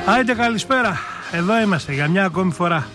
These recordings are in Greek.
Άιντε καλησπέρα, εδώ είμαστε για μια ακόμη φορά.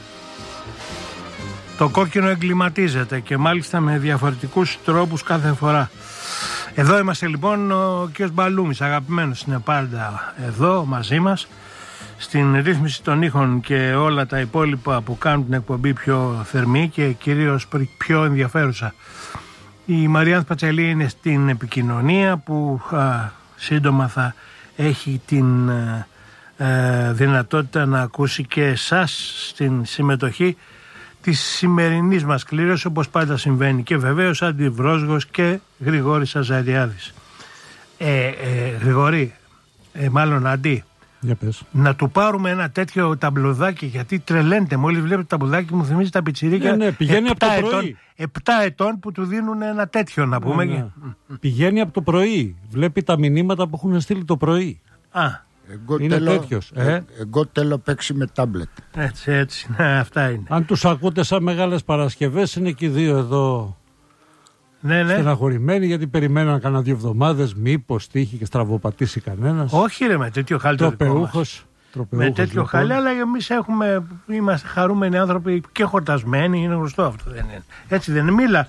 Το κόκκινο εγκληματίζεται και μάλιστα με διαφορετικούς τρόπους κάθε φορά. Εδώ είμαστε λοιπόν, ο κ. Μπαλούμης αγαπημένος είναι πάντα εδώ μαζί μας, στην ρύθμιση των ήχων και όλα τα υπόλοιπα που κάνουν την εκπομπή πιο θερμή και κυρίως πιο ενδιαφέρουσα. Η Μαριάνθ Πατσελή είναι στην επικοινωνία που σύντομα θα έχει την δυνατότητα να ακούσει και εσάς στην συμμετοχή της σημερινής μας κλήρωσης, όπως πάντα συμβαίνει, και βεβαίως Αντιβρόσγος και Γρηγόρης Αζαριάδης. Γρηγόρη, μάλλον Αντί, να του πάρουμε ένα τέτοιο ταμπλουδάκι, γιατί τρελαίνεται. Μόλις βλέπω το ταμπλουδάκι μου θυμίζει τα πιτσιρίκια. Ναι, πηγαίνει από το πρωί. 7 ετών που του δίνουν ένα τέτοιο, να πούμε. Ναι. Πηγαίνει από το πρωί. Βλέπει τα μηνύματα που έχουν στείλει το πρωί. Είναι τέτοιος. Εγώ θέλω παίξει με τάμπλετ. Έτσι, ναι, αυτά είναι. Αν τους ακούτε σαν Μεγάλες Παρασκευές, είναι και οι δύο εδώ στεναχωρημένοι, γιατί περιμέναν κανένα 2 εβδομάδες μήπως τύχει και στραβοπατήσει κανένας. Όχι ρε, με τέτοιο χάλι το δικό μας. Με τέτοιο χάλι, αλλά εμείς είμαστε χαρούμενοι άνθρωποι και χορτασμένοι, είναι γνωστό αυτό, δεν είναι? Έτσι δεν είναι? Μίλα,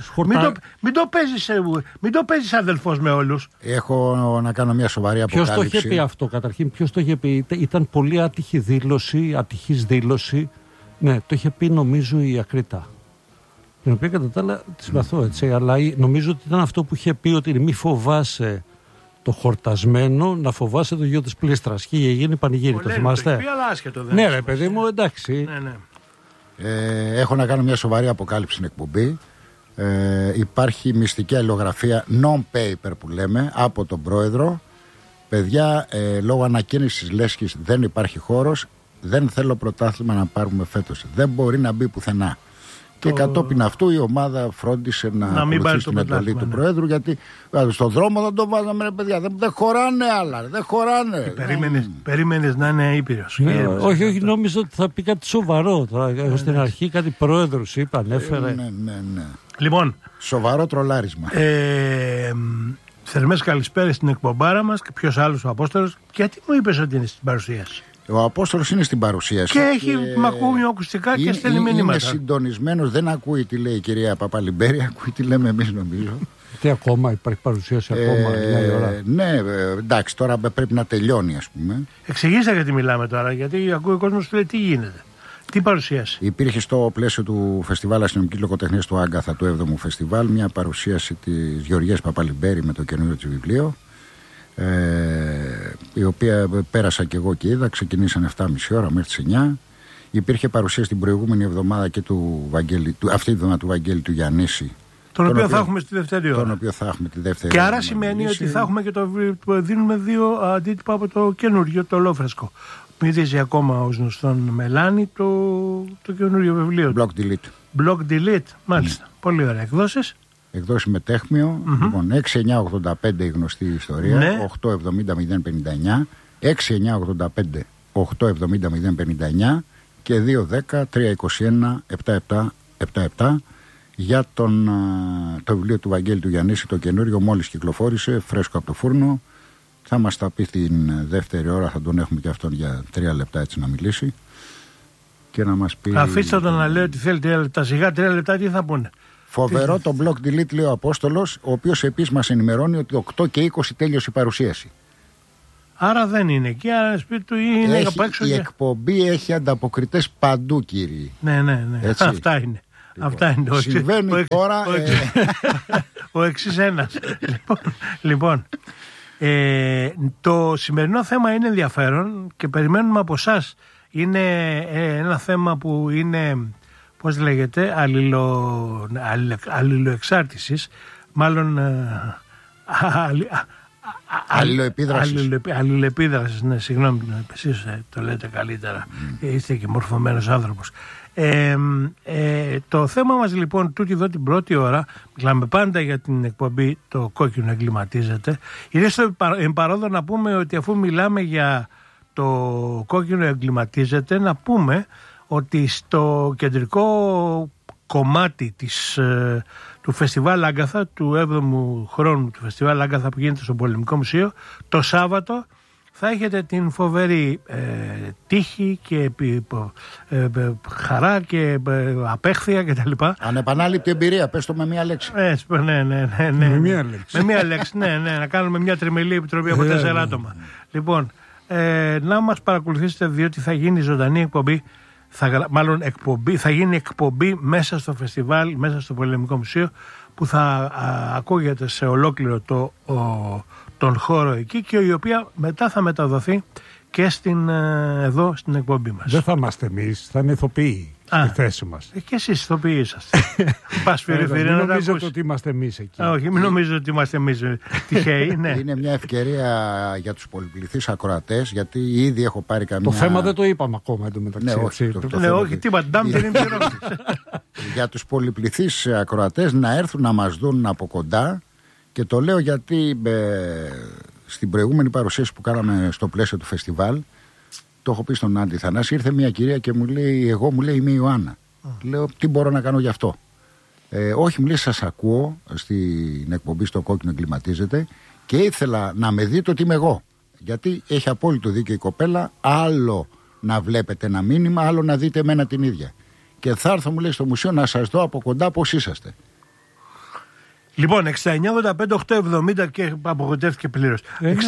μην το παίζεις αδελφός με όλους. Έχω να κάνω μια σοβαρή αποκάλυψη. Ποιος το είχε πει αυτό καταρχήν? Ποιος το είχε πει? Ήταν πολύ ατυχής δήλωση. Ναι, το είχε πει νομίζω η Ακρίτα, την οποία κατά τα άλλα τη συμπαθώ, έτσι, αλλά νομίζω ότι ήταν αυτό που είχε πει, ότι μη φοβάσαι το χορτασμένο, να φοβάσαι το γιο της πλήστρας. Και είχε γίνει πανηγύρι, το θυμάστε? Ναι ρε παιδί μου, εντάξει. Ναι. Έχω να κάνω μια σοβαρή αποκάλυψη στην εκπομπή. Υπάρχει μυστική αλληλογραφία non-paper που λέμε από τον πρόεδρο. Παιδιά, λόγω ανακαίνησης Λέσχης δεν υπάρχει χώρος. Δεν θέλω πρωτάθλημα να πάρουμε φέτος. Δεν μπορεί να μπει πουθενά. Και κατόπιν αυτού η ομάδα φρόντισε να ακολουθήσει την εντολή του Προέδρου, γιατί στον δρόμο δεν το βάζαμε, ρε παιδιά. Δεν χωράνε άλλα, δεν χωράνε. Περίμενες να είναι ήπειρος. Όχι, νόμιζα ότι θα πει κάτι σοβαρό. Στην αρχή κάτι πρόεδρος είπε, ανέφερε. Ναι. Λοιπόν, σοβαρό τρολάρισμα. Θερμές καλησπέρες στην εκπομπάρα μας. Και ποιος άλλος? Ο Απόστολος. Γιατί μου είπες ότι είναι στην παρουσίαση? Ο Απόστολος είναι στην παρουσίαση. Και μ' ακούει ακουστικά και στέλνει μηνύματα. Είναι συντονισμένος, δεν ακούει τι λέει η κυρία Παπαλιμπέρη, ακούει τι λέμε εμείς, νομίζω. Τι ακόμα, υπάρχει παρουσίαση ακόμα? Ναι, εντάξει, τώρα πρέπει να τελειώνει, ας πούμε. Εξηγήστε γιατί μιλάμε τώρα, γιατί ακούει ο κόσμος που λέει τι γίνεται. Τι παρουσίαση? Υπήρχε στο πλαίσιο του Φεστιβάλ Αστυνομικής Λογοτεχνίας του Άγκαθα, του 7ου Φεστιβάλ, μια παρουσίαση της Γεωργίας Παπαλιμπέρη με το καινούριο της βιβλίο. Η οποία πέρασα και εγώ και είδα, ξεκινήσαν 7,5 ώρα μέχρι τις 9. Υπήρχε παρουσίαση την προηγούμενη εβδομάδα και αυτή τη εβδομάδα του Βαγγέλη του Γιαννήση, τον οποίο θα έχουμε στη δεύτερη ώρα. Τον οποίο θα έχουμε τη δεύτερη και ώρα. Άρα σημαίνει ότι θα έχουμε και δίνουμε 2 αντίτυπα από το καινούριο, το ολόφρεσκο. Μυρίζει ακόμα ως γνωστόν Μελάνη το καινούριο βιβλίο. Block Delete, μάλιστα. Πολύ ωραία. Εκδόσεις? Εκδόσεις με Τέχμιο. Λοιπόν, 6985 η γνωστή ιστορία. Ναι. 870-059. 6985 870-059 και 210-321-7777 για το βιβλίο του Βαγγέλη του Γιαννήση, το καινούριο, μόλις κυκλοφόρησε, φρέσκο από το φούρνο. Θα μας τα πει την δεύτερη ώρα, θα τον έχουμε και αυτόν για 3 λεπτά έτσι να μιλήσει και να μας πει. Αφήστε τον να λέει ότι θέλει 3 λεπτά. Σιγά 3 λεπτά τι θα πούνε? Φοβερό το Block Delete, λέει ο Απόστολος, ο οποίος επίσης μας ενημερώνει ότι 8 και 20 τέλειωσε η παρουσίαση. Άρα δεν είναι εκεί, άρα σπίτι του είναι απ' έξω. Η εκπομπή έχει ανταποκριτές παντού, κύριοι. Ναι. Αυτά είναι. Αυτά είναι. Συμβαίνει τώρα. Ο εξής ένας. Λοιπόν, το σημερινό θέμα είναι ενδιαφέρον και περιμένουμε από εσάς. Είναι ένα θέμα που είναι, πώς λέγεται, αλληλοεξάρτησης, μάλλον αλληλοεπίδρασης, ναι, συγγνώμη, εσείς το λέτε καλύτερα, είστε και μορφωμένος άνθρωπος. Το θέμα μας λοιπόν τούτη εδώ την πρώτη ώρα, μιλάμε πάντα για την εκπομπή Το Κόκκινο Εγκληματίζεται. Είναι στο παρόδο να πούμε ότι αφού μιλάμε για το Κόκκινο Εγκληματίζεται, να πούμε ότι στο κεντρικό κομμάτι του Φεστιβάλ Άγκαθα, του 7ου χρόνου του Φεστιβάλ Άγκαθα που γίνεται στο Πολεμικό Μουσείο, το Σάββατο θα έχετε την φοβερή τύχη και χαρά και απέχθεια κτλ. Ανεπανάληπτη εμπειρία, πες το με μία λέξη. Ναι. Με μία λέξη. Με μία λέξη, ναι. Να κάνουμε μια τριμελή επιτροπή από 4 άτομα. Λοιπόν, να μας παρακολουθήσετε, διότι θα γίνει ζωντανή εκπομπή. Θα γίνει εκπομπή μέσα στο φεστιβάλ, μέσα στο Πολεμικό Μουσείο, που θα ακούγεται σε ολόκληρο τον χώρο εκεί και η οποία μετά θα μεταδοθεί και εδώ στην εκπομπή μας. Δεν θα είμαστε εμείς, θα είναι ηθοποιοί στη θέση μας. Και εσείς ηθοποιοί είσαστε. Πας φυρί-φυρί να τα ακούσεις. Μην νομίζετε ότι είμαστε εμείς εκεί. Όχι, μην νομίζετε ότι είμαστε εμείς τυχαίοι. Ναι. Είναι μια ευκαιρία για τους πολυπληθείς ακροατές, γιατί ήδη έχω πάρει καμία... Το θέμα δεν το είπαμε ακόμα εντωμεταξύ. Ναι, όχι, όχι, τίποτα. Για τους πολυπληθείς ακροατές να έρθουν να μας δουν από κοντά, και το λέω γιατί στην προηγούμενη παρουσίαση που κάναμε στο πλαίσιο του φεστιβάλ, το έχω πει στον Άντι Θανάση, ήρθε μια κυρία και μου λέει, μου λέει είμαι η Ιωάννα. Λέω, τι μπορώ να κάνω γι' αυτό? Όχι, μου λέει, σας ακούω στην εκπομπή στο Κόκκινο Εγκληματίζεται και ήθελα να με δείτε ότι είμαι εγώ. Γιατί έχει απόλυτο δίκιο η κοπέλα, άλλο να βλέπετε ένα μήνυμα, άλλο να δείτε εμένα την ίδια. Και θα έρθω, μου λέει, στο μουσείο να σας δω από κοντά πώς είσαστε. Λοιπόν, 69-85-870 και απογοητεύτηκε πλήρως.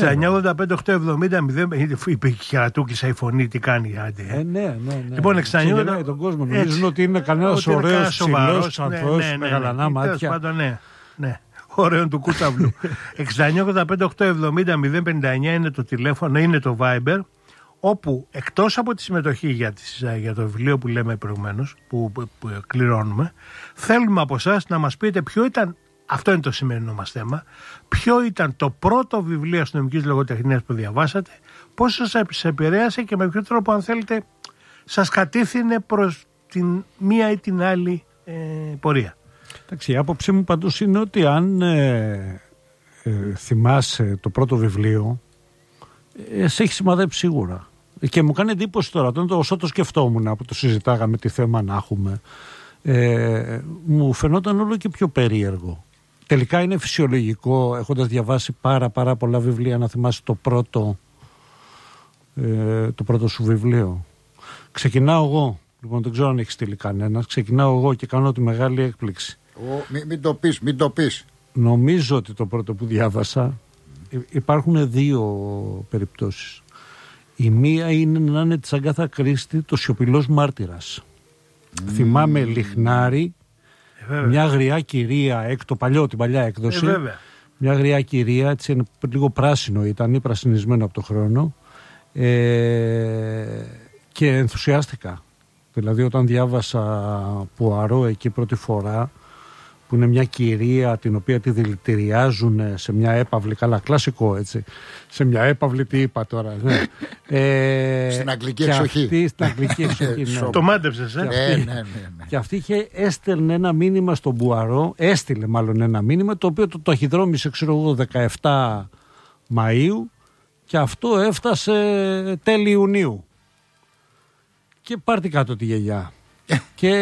69-85-870, είπε η Κερατούκησα η φωνή, τι κάνει. Ναι. Λοιπόν, 69-85 τον κόσμο. Νομίζουν ότι είναι κανένας ωραίος, ψηλός, ανθός, με γαλανά μάτια. Ναι. Ωραίο του Κούτσαβλου. 69-85-870-059 είναι το τηλέφωνο, είναι το Viber, όπου εκτός από τη συμμετοχή για το βιβλίο που λέμε προηγουμένως, που κληρώνουμε, θέλουμε από εσάς να μας πείτε ποιο ήταν. Αυτό είναι το σημερινό μας θέμα. Ποιο ήταν το πρώτο βιβλίο αστυνομικής λογοτεχνίας που διαβάσατε, πώς σας επηρέασε και με ποιο τρόπο, αν θέλετε, σας κατήφθηνε προς την μία ή την άλλη πορεία. Εντάξει, η άποψή μου παντός είναι ότι αν θυμάσαι το πρώτο βιβλίο, σε έχει σημαδέψει σίγουρα. Και μου κάνει εντύπωση τώρα, όσο το σκεφτόμουν που το συζητάγαμε τι θέμα να έχουμε, μου φαινόταν όλο και πιο περίεργο. Τελικά είναι φυσιολογικό, έχοντας διαβάσει πάρα πολλά βιβλία, να θυμάσαι το πρώτο σου βιβλίο. Ξεκινάω εγώ, λοιπόν, δεν ξέρω αν έχει στείλει κανένας, ξεκινάω εγώ και κάνω τη μεγάλη έκπληξη. Μην το πεις. Νομίζω ότι το πρώτο που διάβασα, υπάρχουν δύο περιπτώσεις. Η μία είναι να είναι της Αγκάθα Κρίστη, το Σιωπηλός Μάρτυρας. Θυμάμαι Λιχνάρη, μια γριά κυρία, την παλιά έκδοση. Μια γριά κυρία, έτσι είναι λίγο πράσινο ήταν, ή πρασινισμένο από το χρόνο. Και ενθουσιάστηκα. Δηλαδή όταν διάβασα Πουαρό εκεί πρώτη φορά, που είναι μια κυρία την οποία τη δηλητηριάζουν σε μια έπαυλη, καλά κλασικό έτσι, σε μια έπαυλη, τι είπα τώρα, ναι. Στην αγγλική εξοχή. Στην αγγλική εξοχή, ναι. Το μάντεψες, ναι. Και αυτή έστελνε ένα μήνυμα στον Πουαρό, έστειλε μάλλον ένα μήνυμα, το οποίο το ταχυδρόμησε, ξέρω εγώ, 17 Μαΐου, και αυτό έφτασε τέλη Ιουνίου. Και πάρτε κάτω τη γιαγιά. Και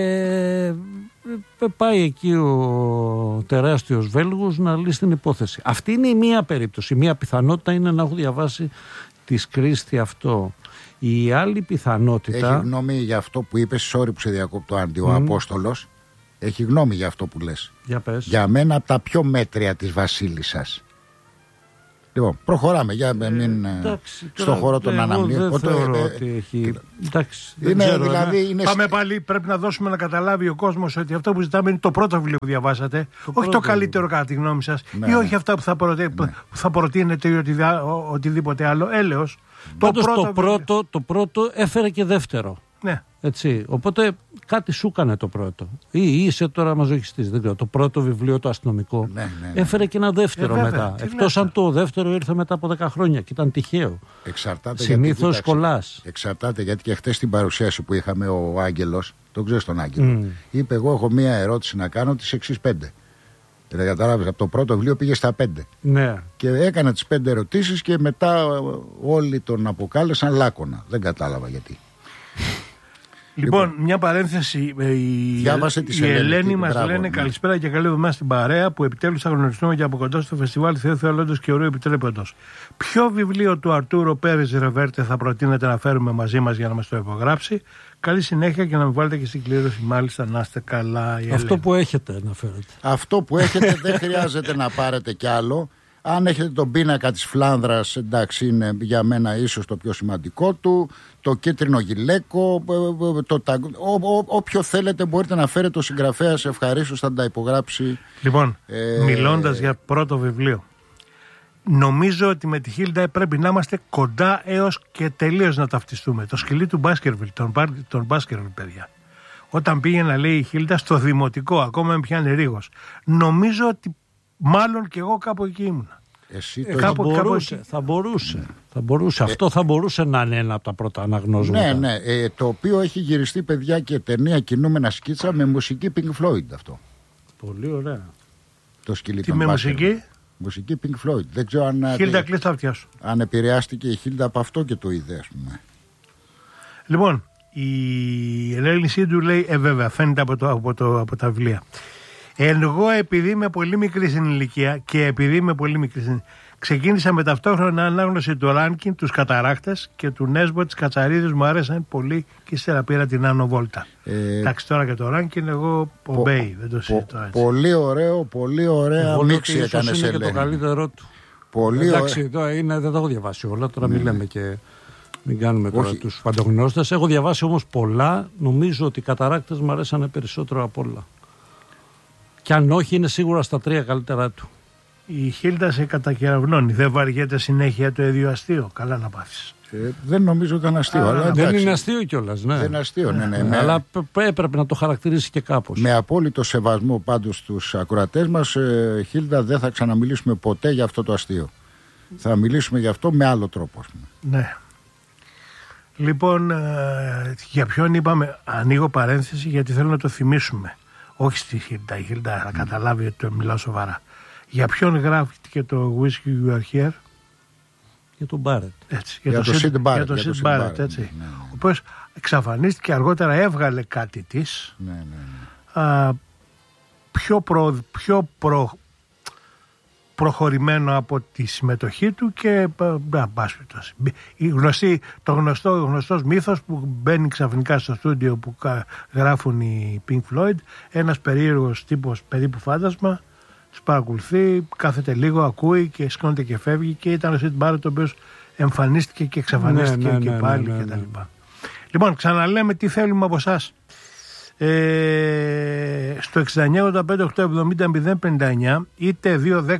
πάει εκεί ο τεράστιος Βέλγος να λύσει την υπόθεση. Αυτή είναι η μία περίπτωση. Η μία πιθανότητα είναι να έχω διαβάσει της Κρίστη αυτό. Η άλλη πιθανότητα... Έχει γνώμη για αυτό που είπες, sorry που σε διακόπτω, Άντι, ο Απόστολος. Έχει γνώμη για αυτό που λες. Για πες. Για μένα από τα πιο μέτρια της Βασίλισσας. Λοιπόν, προχωράμε για μην στον χώρο των αναμνήσεων. Δεν θεωρώ ότι έχει... Εντάξει, Πάμε πάλι, πρέπει να δώσουμε να καταλάβει ο κόσμος ότι αυτό που ζητάμε είναι το πρώτο βιβλίο που διαβάσατε, όχι το καλύτερο κατά τη γνώμη σας, ή όχι αυτά που θα προτείνετε ή οτιδήποτε άλλο. Έλεος. Το πρώτο έφερε και δεύτερο. Ναι. Έτσι. Οπότε κάτι σου έκανε το πρώτο. Ή είσαι τώρα μαζοχιστής, δεν ξέρω. Το πρώτο βιβλίο, το αστυνομικό, έφερε και ένα δεύτερο μετά. Εκτός αν το δεύτερο ήρθε μετά από 10 χρόνια και ήταν τυχαίο. Συνήθως κολλάς. Εξαρτάται, γιατί και χτες στην παρουσίαση που είχαμε, ο Άγγελος, τον ξέρεις τον Άγγελο, είπε: εγώ έχω μία ερώτηση να κάνω, τις εξής 5. Δηλαδή, κατάλαβες, από το πρώτο βιβλίο πήγε στα 5. Ναι. Και έκανε τις 5 ερωτήσεις και μετά όλοι τον αποκάλεσαν Λάκωνα. Δεν κατάλαβα γιατί. Λοιπόν, μια παρένθεση. Η Ελένη μας λένε καλησπέρα και καλή εβδομάδα στην παρέα που επιτέλους θα γνωριστούμε και από κοντά στο φεστιβάλ Θεού Θεολόντος και Ορίου Επιτρέποντος. Ποιο βιβλίο του Αρτούρο Πέρες Ρεβέρτε θα προτείνετε να φέρουμε μαζί μας για να μας το υπογράψει? Καλή συνέχεια και να με βάλετε και στην κλήρωση, μάλιστα, να είστε καλά. Αυτό που έχετε να φέρετε. Αυτό που έχετε δεν χρειάζεται να πάρετε κι άλλο. Αν έχετε τον πίνακα της Φλάνδρας, εντάξει, είναι για μένα ίσως το πιο σημαντικό του. Το κίτρινο γυλαίκο, όποιο θέλετε μπορείτε να φέρετε. Ο συγγραφέας ευχαρίστως θα τα υπογράψει. Λοιπόν, μιλώντας για πρώτο βιβλίο, νομίζω ότι με τη Χίλντα πρέπει να είμαστε κοντά έως και τελείως να ταυτιστούμε. Το σκυλί του Μπάσκερβιλ, τον Μπάσκερβιλ, παιδιά. Όταν πήγαινα, λέει η Χίλντα, στο δημοτικό, ακόμα με πιάνει ρίγος. Νομίζω ότι μάλλον και εγώ κάπου εκεί ήμουνα. Θα μπορούσε. Αυτό θα μπορούσε να είναι ένα από τα πρώτα αναγνώσματα. Ναι. Το οποίο έχει γυριστεί, παιδιά, και ταινία κινούμενα σκίτσα με μουσική Pink Floyd αυτό. Πολύ ωραία. Το σκυλί. Τι με μουσική? Μουσική Pink Floyd. Δεν ξέρω αν. Χίλντα, κλείσει τα αυτιά σου. Αν επηρεάστηκε η Χίλντα από αυτό και το είδε, ας πούμε. Λοιπόν, η Ελένη Σίντου λέει, βέβαια, φαίνεται από τα βιβλία. Εγώ, επειδή είμαι πολύ μικρή στην ηλικία ξεκίνησα με ταυτόχρονα ανάγνωση του Ράνκιν, τους Καταράκτες και του Νέσμπο της Κατσαρίδης, μου άρεσαν πολύ και ύστερα πήρα την Άνω Βόλτα. Εντάξει, τώρα και το Ράνκιν, εγώ ο Μπέι, δεν το συζητώ έτσι. Πολύ ωραία μίξη έκανε σε Ελένη. Είναι και το καλύτερό του. Εντάξει, δεν τα έχω διαβάσει όλα, τώρα μιλάμε και μην κάνουμε τώρα τους φαντογνώστες. Έχω διαβάσει όμως πολλά, νομίζω ότι οι Καταράκτες μου αρέσανε περισσότερο από όλα. Κι αν όχι, είναι σίγουρα στα 3 καλύτερά του. Η Χίλντα σε κατακεραυνώνει. Δεν βαριέται συνέχεια το ίδιο αστείο. Καλά να πάθεις. Δεν νομίζω ότι ήταν αστείο. Αλλά δεν είναι αστείο κιόλας. Ναι. Δεν είναι αστείο, ναι. Αλλά έπρεπε να το χαρακτηρίσει και κάπως. Με απόλυτο σεβασμό πάντως στους ακροατές μας, Χίλντα, δεν θα ξαναμιλήσουμε ποτέ για αυτό το αστείο. Θα μιλήσουμε για αυτό με άλλο τρόπο, ας πούμε. Ναι. Λοιπόν, για ποιον είπαμε, ανοίγω παρένθεση γιατί θέλω να το θυμίσουμε. Όχι στη Χίλντα, η Χίλντα θα καταλάβει ότι το μιλάω σοβαρά. Για ποιον γράφτηκε το Whiskey You Are Here? Για τον Μπάρετ. Για τον Σιντ Μπάρετ. Για τον Σιντ Μπάρετ, έτσι. Ναι. Ο οποίος εξαφανίστηκε, αργότερα έβγαλε κάτι της. Ναι. Πιο προχωρημένο από τη συμμετοχή του και το γνωστός μύθος που μπαίνει ξαφνικά στο στούντιο που γράφουν οι Pink Floyd, ένας περίεργος τύπος περίπου φάντασμα, τους παρακολουθεί, κάθεται λίγο, ακούει και σηκώνεται και φεύγει, και ήταν ο Σιντ Μπάρετ, ο οποίος εμφανίστηκε και εξαφανίστηκε και πάλι κτλ. Λοιπόν, ξαναλέμε τι θέλουμε από εσάς. Στο 6985-870-059 είτε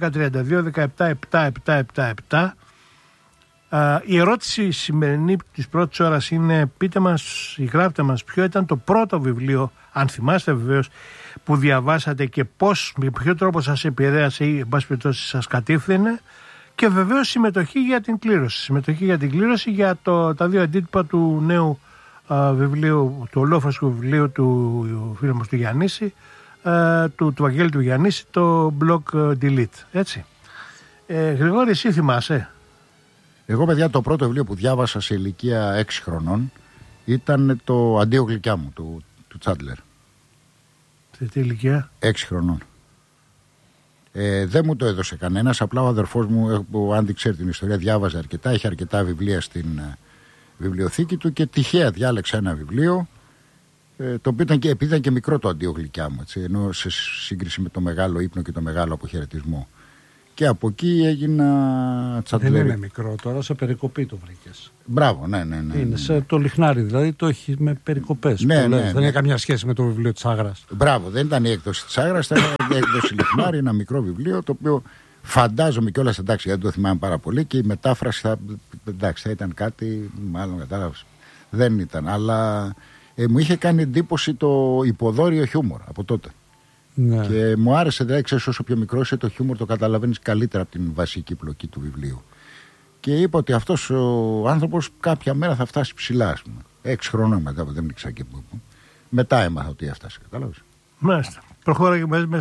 2-10-32-17-7-7-7. Η ερώτηση σημερινή της πρώτης ώρας είναι, πείτε μας ή γράψτε μας ποιο ήταν το πρώτο βιβλίο, αν θυμάστε βεβαίως, που διαβάσατε και πώς, με ποιο τρόπο σας επηρέασε ή εν πάση περιπτώσει σας κατήφθηνε, και βεβαίως συμμετοχή για την κλήρωση για τα 2 αντίτυπα του νέου βιβλίου, του ολόφρασκου βιβλίου του φίλου μας του Γιαννήση, του Βαγγέλη του Γιαννήση, το Block Delete, έτσι. Γρηγόρη, εσύ θυμάσαι? Εγώ, παιδιά, το πρώτο βιβλίο που διάβασα σε ηλικία 6 χρονών ήταν το Αντίο γλυκιά μου του Τσάντλερ. Σε τι ηλικία? 6 χρονών. Δεν μου το έδωσε κανένας, απλά ο αδερφός μου, ο Άντι ξέρει την ιστορία, διάβαζε αρκετά, είχε αρκετά βιβλία στην βιβλιοθήκη του και τυχαία διάλεξα ένα βιβλίο, το οποίο επειδή ήταν και μικρό το Αντίο γλυκιά μου, έτσι, ενώ σε σύγκριση με το Μεγάλο ύπνο και το Μεγάλο αποχαιρετισμό. Και από εκεί έγινα Τσάντλερ. Δεν είναι μικρό τώρα, σε περικοπή το βρήκες. Μπράβο, ναι. Είναι σε το Λιχνάρι, δηλαδή το έχει με περικοπές. Δεν έχει καμιά σχέση με το βιβλίο της Άγρας. Μπράβο, δεν ήταν η έκδοση της Άγρας, ήταν η έκδοση Λιχνάρι, ένα μικρό βιβλίο, το οποίο φαντάζομαι κιόλας, εντάξει, δεν το θυμάμαι πάρα πολύ, και η μετάφραση θα ήταν κάτι, μάλλον κατάλαβες. Δεν ήταν, αλλά μου είχε κάνει εντύπωση το υποδόριο χιούμορ από τότε. Ναι. Και μου άρεσε, δηλαδή, ξέρεις, όσο πιο μικρό είσαι, το χιούμορ το καταλαβαίνεις καλύτερα από την βασική πλοκή του βιβλίου. Και είπα ότι αυτός ο άνθρωπος κάποια μέρα θα φτάσει ψηλά, ας πούμε. 6 χρόνια μετά, δεν ήξερα και πού. Μετά έμαθα ότι έφτασε, κατάλαβες. Μάλιστα. Προχώρα και μαζί με σένα.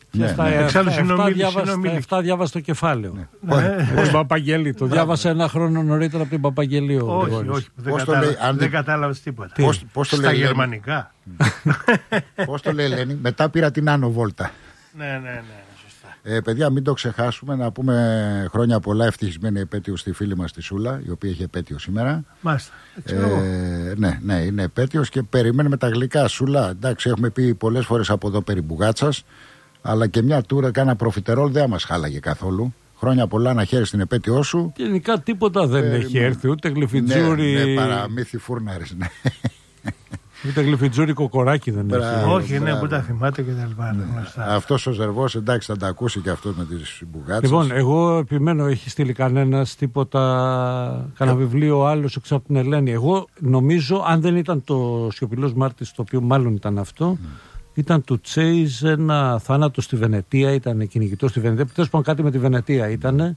Εξάλλου Αυτά διάβασε το κεφάλαιο. Τον Παπαγγελί. Το διάβασε ένα χρόνο νωρίτερα από την Παπαγγελίου. Όχι, δεν κατάλαβε τίποτα. Στα γερμανικά. Πώς το λέει, Ελένη, μετά πήρα την Άνω Βόλτα. Ναι. Παιδιά, μην το ξεχάσουμε να πούμε χρόνια πολλά, ευτυχισμένη επέτειο στη φίλη μας τη Σούλα, η οποία έχει επέτειο σήμερα. Μάλιστα. Ναι, είναι επέτειος και περιμένουμε τα γλυκά. Σούλα, εντάξει, έχουμε πει πολλές φορές από εδώ περί μπουγάτσας, αλλά και μια τούρα κάνα προφιτερόλ δεν μας χάλαγε καθόλου. Χρόνια πολλά να χαίρεσαι την επέτειό σου. Γενικά τίποτα δεν έχει έρθει, ούτε γλυφιτζούρι. Ναι, παραμύθι φούρναρης, ναι. Ούτε γλυφιτζούρι κοκοράκι δεν έχει. Όχι, ναι, που τα θυμάται και τα λοιπά. Αυτός ο Ζερβός, εντάξει, θα τα ακούσει και αυτός με τις μπουγάτσες. Λοιπόν, εγώ επιμένω, έχει στείλει κανένας τίποτα, κανένα βιβλίο άλλος έξω από την Ελένη. Εγώ νομίζω, αν δεν ήταν το Σιωπηλός Μάρτης, το οποίο μάλλον ήταν αυτό, ήταν του Τσέιζ ένα θάνατο στη Βενετία, ήταν κυνηγητό στη Βενετία. Τέλος πάντων, κάτι με τη Βενετία ήταν.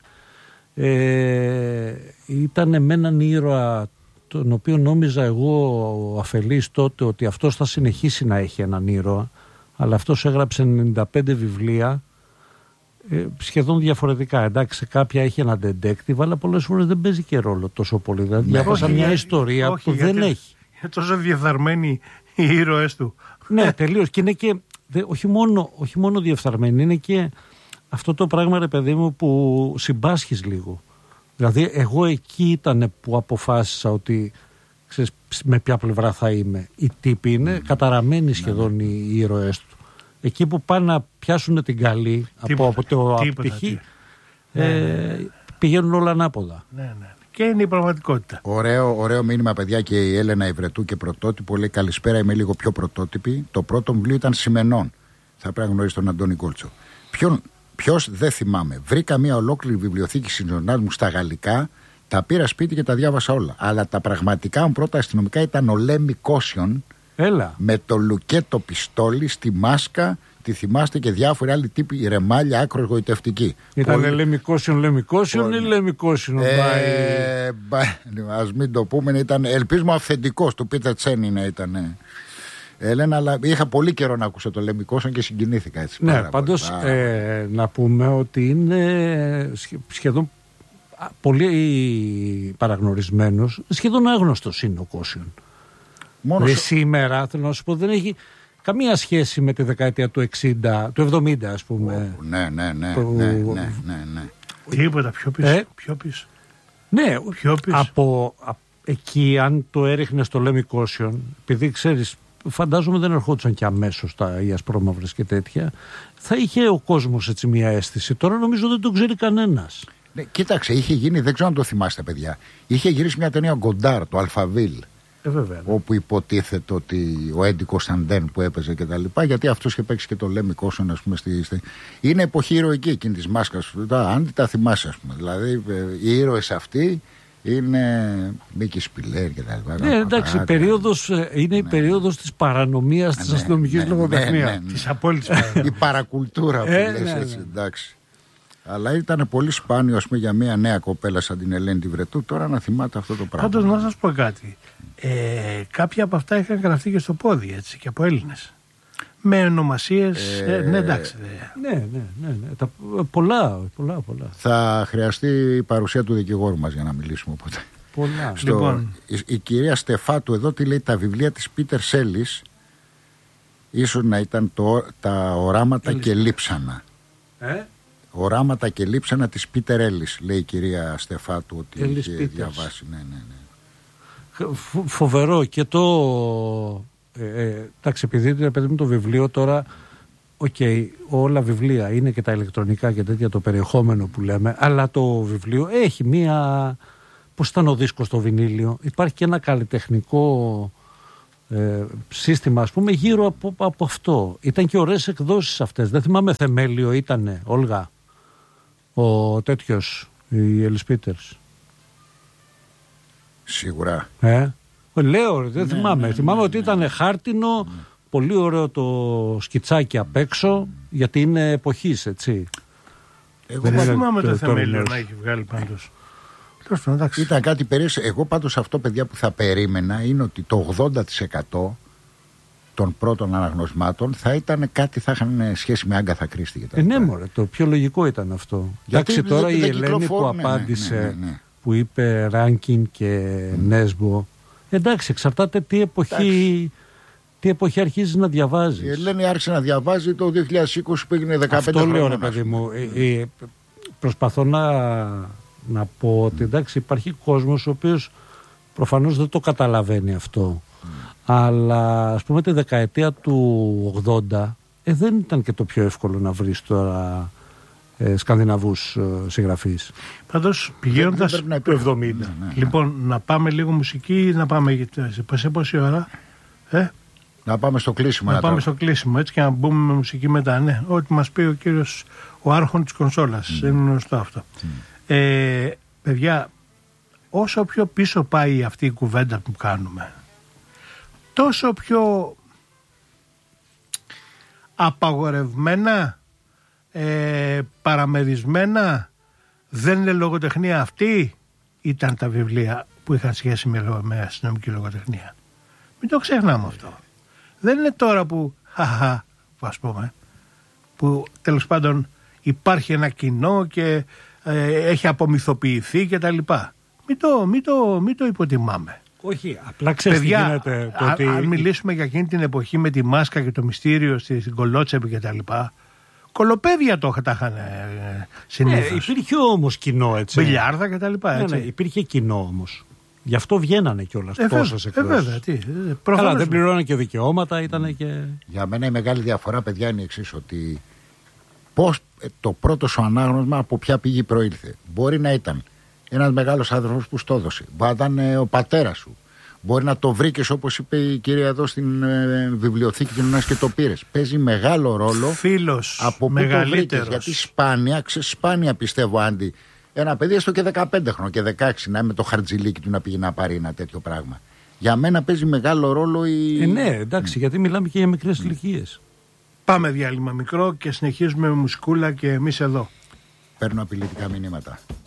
Ήταν με έναν ήρωα, τον οποίο νόμιζα εγώ αφελής τότε ότι αυτός θα συνεχίσει να έχει έναν ήρωα, αλλά αυτός έγραψε 95 βιβλία σχεδόν διαφορετικά. Εντάξει, κάποια έχει ένα detective, αλλά πολλές φορές δεν παίζει και ρόλο τόσο πολύ. Δηλαδή διάβασα μια ιστορία που δεν έχει. Είναι τόσο διεφθαρμένοι οι ήρωες του. Ναι, τελείως. Και είναι και όχι μόνο διεφθαρμένοι, είναι και αυτό το πράγμα, ρε παιδί μου, που συμπάσχεις λίγο. Δηλαδή εγώ εκεί ήταν που αποφάσισα ότι ξέρεις, με ποια πλευρά θα είμαι. Οι τύποι είναι καταραμένοι σχεδόν οι ήρωές του. Εκεί που πάνε να πιάσουν την καλή από το απτυχή, πηγαίνουν όλα ανάποδα. Ναι. Και είναι η πραγματικότητα. Ωραίο μήνυμα, παιδιά, και η Έλενα Ιβρετού και πρωτότυπο λέει: καλησπέρα, είμαι λίγο πιο πρωτότυπη. Το πρώτο βιβλίο ήταν Σημενών. Θα πρέπει να γνωρίσει τον Αντώνη Κόλτσο. Ποιος δεν θυμάμαι. Βρήκα μια ολόκληρη βιβλιοθήκη συντζονάς μου στα γαλλικά, τα πήρα σπίτι και τα διάβασα όλα. Αλλά τα πραγματικά μου πρώτα αστυνομικά ήταν ο Λέμι Κόσιον. Έλα. Με το λουκέτο πιστόλι στη μάσκα. Τη θυμάστε και διάφοροι άλλοι τύποι, η ρεμάλια άκρο εγωιτευτική. Ήταν Λέμι Κόσιον ή Λέμι Κόσιον. Ας μην το πούμε, ήταν ελπίζουμε αυθεντικός, του Πίτερ Τσένι να ήταν. Έλενα, αλλά είχα πολύ καιρό να ακούσω το Λέμι Κόσιον και συγκινήθηκα έτσι. Ναι, πάντως να πούμε ότι είναι σχεδόν πολύ παραγνωρισμένος, σχεδόν άγνωστος είναι ο Κόσιον. Σήμερα, θέλω να σου πω, δεν έχει καμία σχέση με τη δεκαετία του 60, του 70 ας πούμε. Ναι. Τίποτα πιο πίσω. Ναι, από εκεί αν το έριχνε στο Λέμι Κόσιον, επειδή ξέρεις, φαντάζομαι δεν ερχόντουσαν και αμέσως οι ασπρόμαυρες και τέτοια, θα είχε ο κόσμος έτσι μια αίσθηση. Τώρα νομίζω δεν τον ξέρει κανένας. Ναι, κοίταξε, είχε γίνει, δεν ξέρω αν το θυμάστε παιδιά, είχε γυρίσει μια ταινία Γκοντάρ, το Αλφαβίλ. Βέβαια, ναι. Όπου υποτίθεται ότι ο Έντι Κωνσταντέν που έπαιζε και τα λοιπά, γιατί αυτός είχε παίξει και το Λέμι Κόσιον, ας πούμε, είναι εποχή ηρωική εκείνη της μάσκας, αν τα θυμάσαι, ας πούμε. Δηλαδή οι ήρωες αυτοί είναι Μίκη Σπιλέρ και τα λοιπά. Ναι, εντάξει, είναι η περίοδος της παρανομίας της αστυνομικής λογοτεχνίας. Της απόλυτης παρανομίας. Η παρακουλτούρα που λες έτσι, εντάξει. Αλλά ήταν πολύ σπάνιο, ας πούμε, για μια νέα κοπέλα σαν την Ελένη τη Βρετού τώρα να θυμάται αυτό το πράγμα. Πάντως να σας πω κάτι. Κάποια από αυτά είχαν γραφτεί και στο πόδι, έτσι, και από Έλληνες. Με ονομασίες. Ναι, εντάξει. Ναι. Πολλά. Θα χρειαστεί η παρουσία του δικηγόρου μας για να μιλήσουμε οπότε. Πολλά. Λοιπόν. Η κυρία Στεφάτου εδώ τι λέει, τα βιβλία της Πίτερ Σέλις ίσως να ήταν τα οράματα και λείψανα. Οράματα και λείψανα της Πίτερ Έλλης, λέει η κυρία Στεφάτου ότι είχε διαβάσει. Ναι. Φοβερό και το... εντάξει, επειδή το βιβλίο τώρα, όλα βιβλία είναι και τα ηλεκτρονικά και τέτοια το περιεχόμενο που λέμε, αλλά το βιβλίο έχει μία... Πώς ήταν ο δίσκος στο βινίλιο, υπάρχει και ένα καλλιτεχνικό σύστημα, ας πούμε, γύρω από αυτό. Ήταν και ωραίες εκδόσεις αυτές. Δεν θυμάμαι, Θεμέλιο ήτανε, Όλγα, ο τέτοιος, η Έλλης Πίτερς. Σίγουρα. Λέω, δεν θυμάμαι. Θυμάμαι ότι ήταν χάρτινο, πολύ ωραίο το σκιτσάκι απ' έξω, γιατί είναι εποχής, έτσι. Εγώ δεν θυμάμαι το Θεμέλιο να έχει βγάλει πάντως. Ήταν κάτι περίεργο. Εγώ πάντως αυτό, παιδιά, που θα περίμενα είναι ότι το 80% των πρώτων αναγνωσμάτων θα ήταν κάτι, θα είχαν σχέση με Άγκαθα Κρίστη και τα Ναι, μωρέ, το πιο λογικό ήταν αυτό. Εντάξει, τώρα η Ελένη που απάντησε, που είπε Ράνκιν και Νέσμπο, εντάξει, εξαρτάται τι εποχή αρχίζει να διαβάζει. Η Ελένη άρχισε να διαβάζει το 2020 που έγινε 15 χρόνια. Αυτό λέω, ρε παιδί μου. Προσπαθώ να πω ότι εντάξει, υπάρχει κόσμος ο οποίος προφανώς δεν το καταλαβαίνει αυτό. Αλλά ας πούμε τη δεκαετία του 80 δεν ήταν και το πιο εύκολο να βρεις τώρα σκανδιναβούς συγγραφείς. Πάντως πηγαίνοντας το 70. Λοιπόν, να πάμε λίγο μουσική ή να πάμε σε πόση ώρα? Να πάμε στο κλείσιμο. Να πάμε στο κλείσιμο, έτσι, και να μπούμε με μουσική μετά. Ναι, ό,τι μας πει ο κύριος, ο άρχον της κονσόλας. Είναι γνωστό αυτό. Παιδιά, όσο πιο πίσω πάει αυτή η κουβέντα που κάνουμε, τόσο πιο απαγορευμένα, παραμερισμένα, δεν είναι λογοτεχνία αυτή? Ήταν τα βιβλία που είχαν σχέση με αστυνομική λογοτεχνία. Μην το ξεχνάμε αυτό. Δεν είναι τώρα που, ας πούμε, που τέλος πάντων υπάρχει ένα κοινό και έχει απομυθοποιηθεί και τα λοιπά. Μην το υποτιμάμε. Όχι, απλά ξέρεις τι γίνεται. Αν μιλήσουμε για εκείνη την εποχή με τη μάσκα και το μυστήριο στην Κολότσεπη και τα λοιπά, κολοπέδια τα είχαν συνήθως. Υπήρχε όμως κοινό, έτσι. Μπιλιάρδα και τα λοιπά, έτσι. Ναι, υπήρχε κοινό όμως. Γι' αυτό βγαίνανε κιόλας τόσες εκδόσεις. Βέβαια, καλά, δεν πληρώνανε και δικαιώματα, ήταν και... Για μένα η μεγάλη διαφορά, παιδιά, είναι η εξής, ότι πώς το πρώτο σου ανάγνωσμα από ποια πηγή προήλθε. Μπορεί να ήταν ένας μεγάλος άνθρωπος που στο έδωσε. Μπορεί να ήταν ο πατέρας σου. Μπορεί να το βρήκες, όπως είπε η κυρία εδώ, στην βιβλιοθήκη κοινωνίας και το πήρες. Παίζει μεγάλο ρόλο. Φίλος, από πού το βρήκες. Γιατί σπάνια πιστεύω, Άντι, ένα παιδί έστω και 15 χρόνια και 16 να είναι με το χαρτζιλίκι του να πήγε να πάρει ένα τέτοιο πράγμα. Για μένα παίζει μεγάλο ρόλο η... ναι, εντάξει, γιατί μιλάμε και για μικρές ηλικίες. Πάμε διάλειμμα μικρό και συνεχίζουμε με μουσικούλα και εμείς εδώ. Παίρνω απειλητικά μηνύματα.